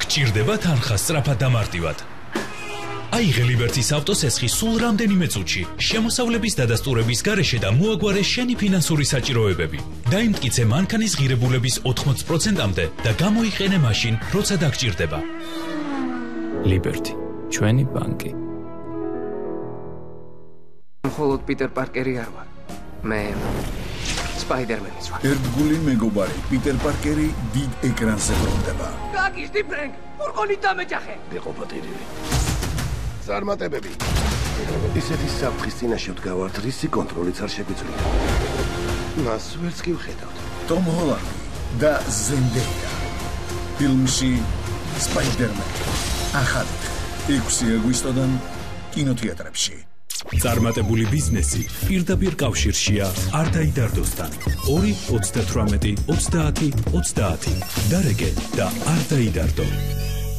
გჭირდება თანხა სწრაფად და მარტივად. აიღე ლიბერტის ავტოსესხი სულ რამდენიმე წუთში, შემოსავლების დადასტურების გარეშე და მოაგვარე შენი ფინანსური საჭიროებები. დაიმტკიცე მანქანის ღირებულების 80%-მდე და გამოიყენე მაშინ, როცა დაგჭირდება. ლიბერტი, ჩვენი ბანკი. მხოლოდ პიტერ პარკერი არ ვარ. მე სპაიდერმენიც ვარ. ერთგული მეგობარი პიტერ პარკერი დიდ ეკრანზე ბრუნდება. გაგიჟდი ფრენკ, ფურგონით დამეჯახე. იყო პატირილი. წარმატებები. ისეთი საფრთხის წინაშე ვდგავართ, რისი კონტროლიც არ შეგვიძლია. მას ვერც კი ვხედავთ. ტომ ჰოლანდი და ზენდეია. ფილმში სპაიდერმენი. ახალი 6 აგვისტოდან კინოთეატრებში. წარმატებული ბიზნესი პირდაპირ კავშირშია არ დაიდარდოსთან. 2 38 30 30. დარეგე და არ დაიდარდო.